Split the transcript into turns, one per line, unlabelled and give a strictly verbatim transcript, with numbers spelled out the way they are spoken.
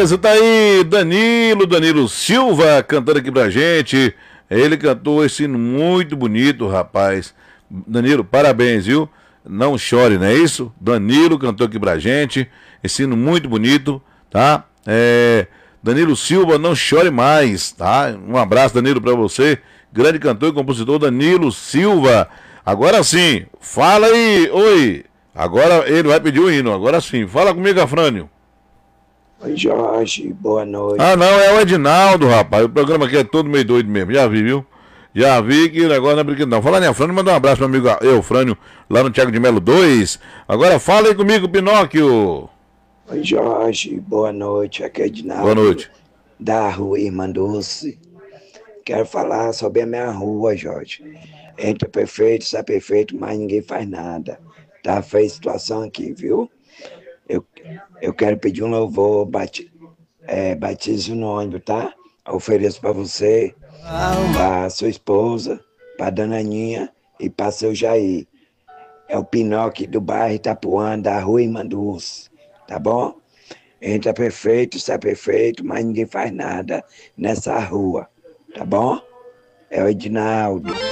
beleza, tá aí Danilo, Danilo Silva cantando aqui pra gente. Ele cantou esse hino muito bonito, rapaz. Danilo, parabéns, viu? Não chore, não é isso? Danilo cantou aqui pra gente, esse hino muito bonito, tá? É, Danilo Silva, não chore mais, tá? Um abraço, Danilo, pra você. Grande cantor e compositor Danilo Silva. Agora sim, fala aí, oi. Agora ele vai pedir o hino, agora sim. Fala comigo, Afrânio.
Oi, Jorge, boa noite.
Ah, não, é o Edinaldo, rapaz. O programa aqui é todo meio doido mesmo. Já vi, viu? Já vi que o negócio não é brincadeira, não. Fala, né, Frânio, manda um abraço pro meu amigo Eufrânio, lá no Thiago de Melo dois. Agora fala aí comigo, Pinóquio.
Oi, Jorge, boa noite. Aqui é
Boa
Edinaldo,
noite.
da rua Irmã Dulce. Quero falar sobre a minha rua, Jorge. Entra prefeito, sai prefeito, mas ninguém faz nada. Tá feia a situação aqui, viu? Eu, eu quero pedir um louvor, bati, é, batismo no ônibus, tá? Eu ofereço para você, para sua esposa, para dona Aninha e para seu Jair. É o Pinóquio do bairro Itapuã, da rua Irmã Dulce, tá bom? Entra prefeito, sai prefeito, mas ninguém faz nada nessa rua, tá bom? É o Edinaldo.